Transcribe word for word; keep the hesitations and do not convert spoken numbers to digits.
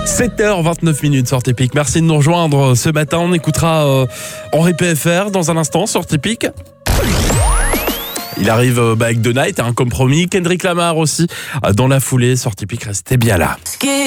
sept heures vingt-neuf minutes sur Typique. Merci de nous rejoindre ce matin. On écoutera euh, Henri P F R dans un instant sur Typique. Il arrive euh, bah, avec The Night, un compromis. Kendrick Lamar aussi euh, dans la foulée sur Typique. Restez bien là.